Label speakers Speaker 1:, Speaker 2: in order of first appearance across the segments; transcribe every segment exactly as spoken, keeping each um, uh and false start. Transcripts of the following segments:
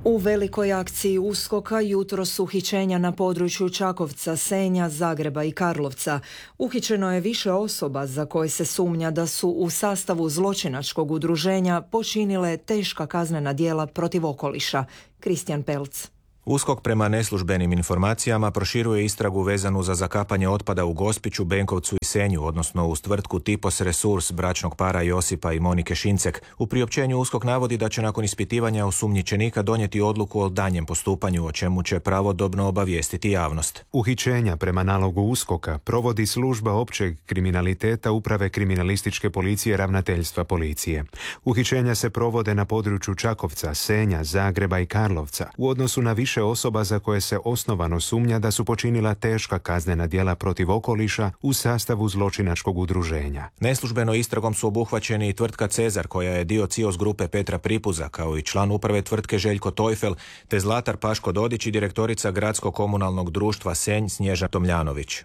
Speaker 1: U velikoj akciji USKOK-a jutros su uhićenja na području Čakovca, Senja, Zagreba i Karlovca. Uhićeno je više osoba za koje se sumnja da su u sastavu zločinačkog udruženja počinile teška kaznena djela protiv okoliša. Kristijan Pelc.
Speaker 2: USKOK prema neslužbenim informacijama proširuje istragu vezanu za zakapanje otpada u Gospiću, Benkovcu i Senju, odnosno uz tvrtku Tipos Resurs bračnog para Josipa i Monike Šincek. U priopćenju USKOK navodi da će nakon ispitivanja osumnjičenika donijeti odluku o danjem postupanju, o čemu će pravodobno obavijestiti javnost.
Speaker 3: Uhićenja prema nalogu USKOK-a provodi služba općeg kriminaliteta Uprave kriminalističke policije Ravnateljstva policije. Uhićenja se provode na području Čakovca, Senja, Zagreba i Karlovca u odnosu na više osoba za koje se osnovano sumnja da su počinila teška kaznena djela protiv okoliša u sastavu zločinačkog udruženja.
Speaker 2: Neslužbeno istragom su obuhvaćeni i tvrtka Cezar, koja je dio Cios grupe Petra Pripuza, kao i član uprave tvrtke Željko Tojfel, te Zlatar Paško Dodić i direktorica Gradskog komunalnog društva Senj Snježa Tomljanović.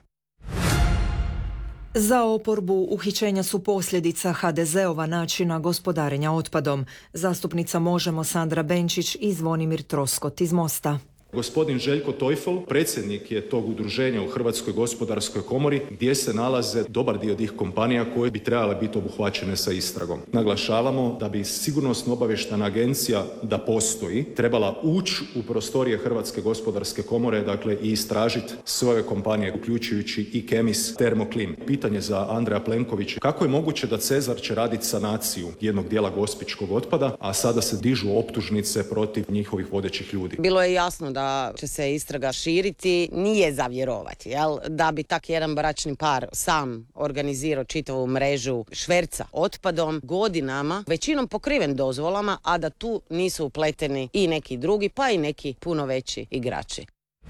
Speaker 1: Za oporbu uhićenja su posljedica ha de zeova načina gospodarenja otpadom. Zastupnica Možemo Sandra Benčić i Zvonimir Troskot iz Mosta.
Speaker 4: Gospodin Željko Tojfel, predsjednik je tog udruženja u Hrvatskoj gospodarskoj komori, gdje se nalaze dobar dio tih kompanija koje bi trebale biti obuhvaćene sa istragom. Naglašavamo da bi sigurnosno obavještajna agencija, da postoji, trebala ući u prostorije Hrvatske gospodarske komore, dakle i istražiti sve ove kompanije, uključujući i Kemis, Termoklin. Pitanje za Andreja Plenkovića: kako je moguće da Cezar će raditi sanaciju jednog dijela gospićkog otpada, a sada se dižu optužnice protiv njihovih vodećih ljudi?
Speaker 5: Bilo je jasno da da će se istraga širiti, nije za vjerovati, jel? Da bi tak jedan bračni par sam organizirao čitavu mrežu šverca otpadom godinama, većinom pokriven dozvolama, a da tu nisu upleteni i neki drugi, pa i neki puno veći igrači.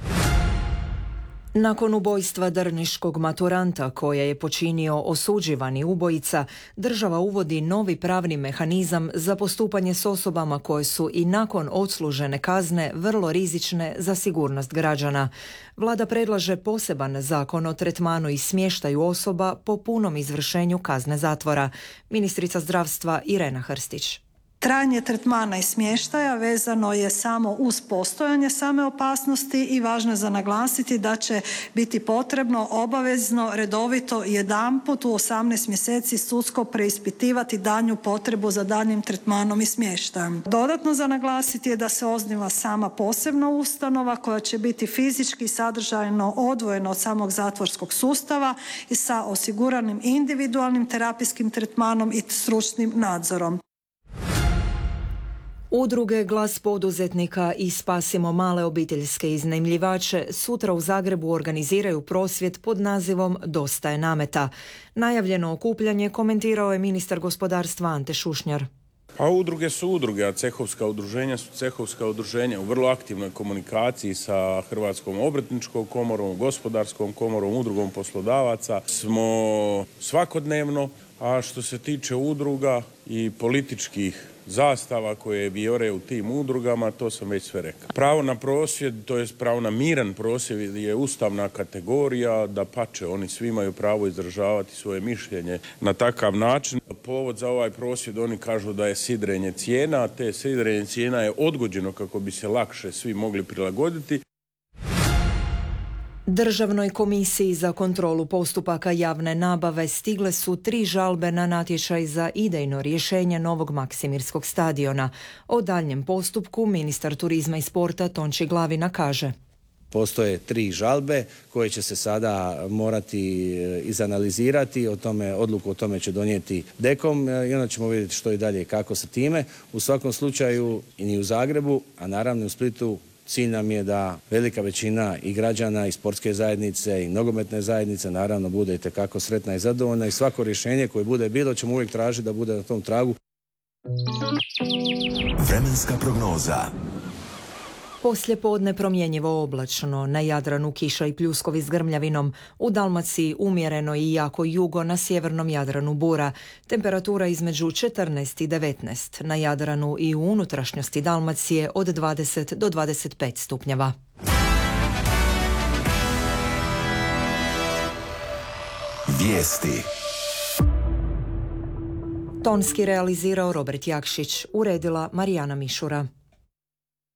Speaker 1: Nakon ubojstva drniškog maturanta koje je počinio osuđivani ubojica, država uvodi novi pravni mehanizam za postupanje s osobama koje su i nakon odslužene kazne vrlo rizične za sigurnost građana. Vlada predlaže poseban zakon o tretmanu i smještaju osoba po punom izvršenju kazne zatvora. Ministrica zdravstva Irena Hrstić.
Speaker 6: Trajanje tretmana i smještaja vezano je samo uz postojanje same opasnosti i važno je za naglasiti da će biti potrebno obavezno redovito jedanput u osamnaest mjeseci sudsko preispitivati daljnju potrebu za daljnjim tretmanom i smještajem. Dodatno za naglasiti je da se osniva sama posebna ustanova koja će biti fizički i sadržajno odvojena od samog zatvorskog sustava i sa osiguranim individualnim terapijskim tretmanom i stručnim nadzorom.
Speaker 1: Udruge Glas poduzetnika i Spasimo male obiteljske iznajmljivače sutra u Zagrebu organiziraju prosvjed pod nazivom Dosta je nameta. Najavljeno okupljanje komentirao je ministar gospodarstva Ante Šušnjar.
Speaker 7: A udruge su udruge, a cehovska udruženja su cehovska udruženja. U vrlo aktivnoj komunikaciji sa Hrvatskom obrtničkom komorom, Gospodarskom komorom, udrugom poslodavaca smo svakodnevno, a što se tiče udruga i političkih zastava koje vijore u tim udrugama, to sam već sve rekao. Pravo na prosvjed, to je pravo na miran prosvjed, je ustavna kategorija, da pače, oni svi imaju pravo izražavati svoje mišljenje na takav način. Povod za ovaj prosvjed, oni kažu da je sidrenje cijena, te sidrenje cijena je odgođeno kako bi se lakše svi mogli prilagoditi.
Speaker 1: Državnoj komisiji za kontrolu postupaka javne nabave stigle su tri žalbe na natječaj za idejno rješenje novog Maksimirskog stadiona. O daljnjem postupku ministar turizma i sporta Tonči Glavina kaže:
Speaker 8: postoje tri žalbe koje će se sada morati izanalizirati, o tome, odluku o tome će donijeti Dekom i onda ćemo vidjeti što i dalje i kako sa time. U svakom slučaju i u Zagrebu, a naravno u Splitu, cilj nam je da velika većina i građana i sportske zajednice i nogometne zajednice naravno bude itekako sretna i zadovoljna i svako rješenje koje bude bilo ćemo uvijek tražiti da bude na tom tragu.
Speaker 9: Vremenska prognoza.
Speaker 1: Poslije podne promjenjivo oblačno, na Jadranu kiša i pljuskovi s grmljavinom, u Dalmaciji umjereno i jako jugo, na sjevernom Jadranu bura, temperatura između četrnaest i devetnaest, na Jadranu i u unutrašnjosti Dalmacije od dvadeset do dvadeset pet stupnjeva.
Speaker 9: Vijesti.
Speaker 1: Tonski realizirao Robert Jakšić, uredila Marijana Mišura.